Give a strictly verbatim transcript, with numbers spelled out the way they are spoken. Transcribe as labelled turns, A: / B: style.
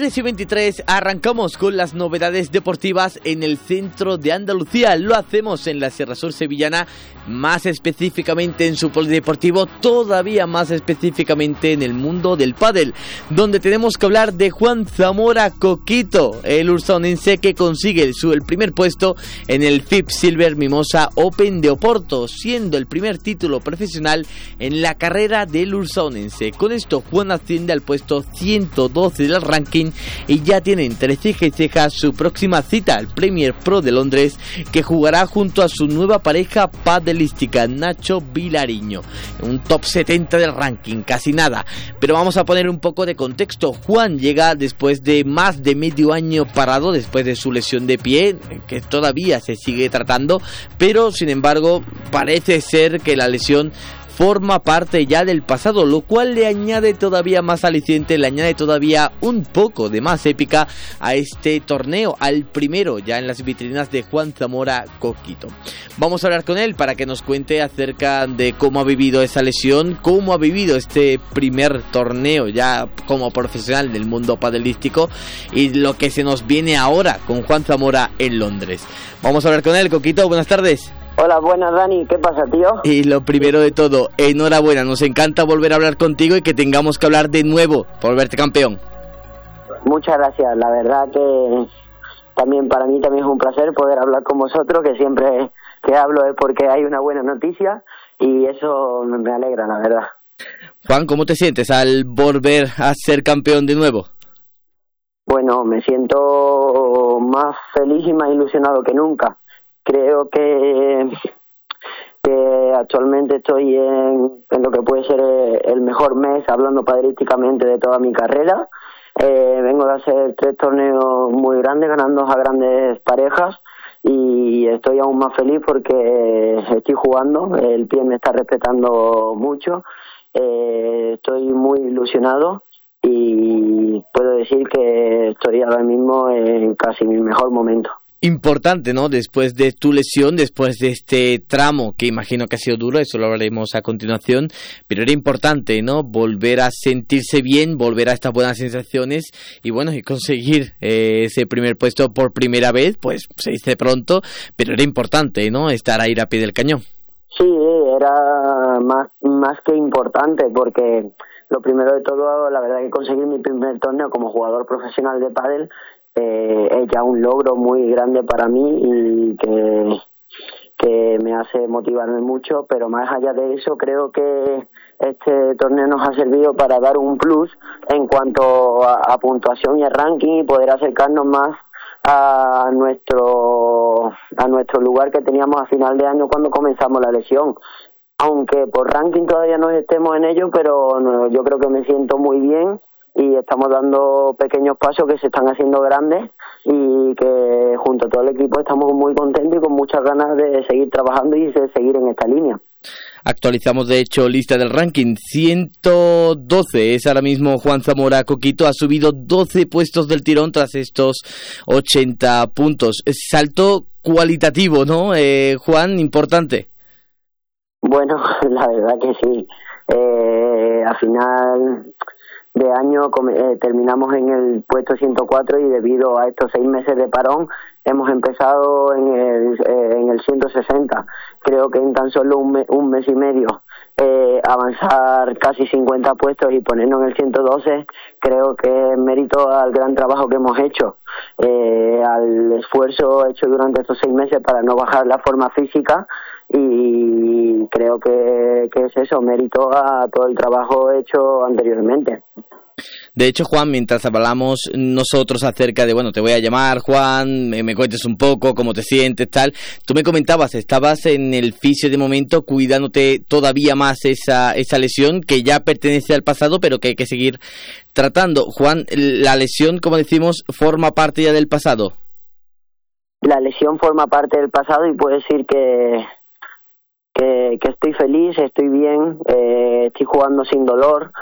A: tres y veintitrés arrancamos con las novedades deportivas en el centro de Andalucía. Lo hacemos en la Sierra Sur sevillana, más específicamente en su polideportivo, todavía más específicamente en el mundo del pádel, donde tenemos que hablar de Juan Zamora Coquito, el ursaonense que consigue su, el primer puesto en el F I P Silver Mimosa Open de Oporto, siendo el primer título profesional en la carrera del ursaonense. Con esto, Juan asciende al puesto ciento doce del ranking y ya tiene entre ceja y ceja su próxima cita, el Premier Pro de Londres, que jugará junto a su nueva pareja padelística, Nacho Vilariño. Un top setenta del ranking, casi nada. Pero vamos a poner un poco de contexto. Juan llega después de más de medio año parado, después de su lesión de pie, que todavía se sigue tratando, pero sin embargo parece ser que la lesión forma parte ya del pasado, lo cual le añade todavía más aliciente, le añade todavía un poco de más épica a este torneo, al primero ya en las vitrinas de Juan Zamora Coquito. Vamos a hablar con él para que nos cuente acerca de cómo ha vivido esa lesión, cómo ha vivido este primer torneo ya como profesional del mundo padelístico y lo que se nos viene ahora con Juan Zamora en Londres. Vamos a hablar con él. Coquito, buenas tardes.
B: Hola, buenas, Dani. ¿Qué pasa, tío?
A: Y lo primero de todo, enhorabuena. Nos encanta volver a hablar contigo y que tengamos que hablar de nuevo por verte campeón.
B: Muchas gracias. La verdad que también para mí también es un placer poder hablar con vosotros, que siempre que hablo es porque hay una buena noticia y eso me alegra, la verdad.
A: Juan, ¿cómo te sientes al volver a ser campeón de nuevo?
B: Bueno, me siento más feliz y más ilusionado que nunca. Creo que, que actualmente estoy en, en lo que puede ser el mejor mes, hablando padelísticamente, de toda mi carrera. Eh, vengo de hacer tres torneos muy grandes, ganando a grandes parejas, y estoy aún más feliz porque estoy jugando, el pie me está respetando mucho, eh, estoy muy ilusionado y puedo decir que estoy ahora mismo en casi mi mejor momento.
A: Importante, ¿no? Después de tu lesión, después de este tramo, que imagino que ha sido duro, eso lo hablaremos a continuación, pero era importante, ¿no? Volver a sentirse bien, volver a estas buenas sensaciones y bueno, y conseguir eh, ese primer puesto por primera vez, pues se dice pronto, pero era importante, ¿no? Estar ahí a pie del cañón.
B: Sí, era más, más que importante porque lo primero de todo, la verdad que conseguir mi primer torneo como jugador profesional de pádel Eh, es ya un logro muy grande para mí y que, que me hace motivarme mucho, pero más allá de eso creo que este torneo nos ha servido para dar un plus en cuanto a, a puntuación y a ranking y poder acercarnos más a nuestro a nuestro lugar que teníamos a final de año cuando comenzamos la lesión. Aunque por ranking todavía no estemos en ello, pero no, yo creo que me siento muy bien y estamos dando pequeños pasos que se están haciendo grandes y que junto a todo el equipo estamos muy contentos y con muchas ganas de seguir trabajando y de seguir en esta línea.
A: Actualizamos de hecho lista del ranking, ciento doce es ahora mismo Juan Zamora Coquito, ha subido doce puestos del tirón tras estos ochenta puntos. Salto cualitativo, ¿no, eh, Juan? Importante.
B: Bueno, la verdad que sí. Eh, al final de año eh, terminamos en el puesto ciento cuatro y debido a estos seis meses de parón hemos empezado en el eh, en el ciento sesenta. Creo que en tan solo un, me, un mes y medio eh, avanzar casi cincuenta puestos y ponernos en el ciento doce, creo que es mérito al gran trabajo que hemos hecho, eh, al esfuerzo hecho durante estos seis meses para no bajar la forma física, y creo que, que es eso, mérito a todo el trabajo hecho anteriormente.
A: De hecho, Juan, mientras hablamos nosotros acerca de, bueno, te voy a llamar, Juan, me, me cuentes un poco cómo te sientes, tal, tú me comentabas, estabas en el fisio de momento cuidándote todavía más esa, esa lesión que ya pertenece al pasado, pero que hay que seguir tratando. Juan, la lesión, como decimos, forma parte ya del pasado.
B: La lesión forma parte del pasado y puedo decir que Que, que estoy feliz, estoy bien, eh, estoy jugando sin dolor.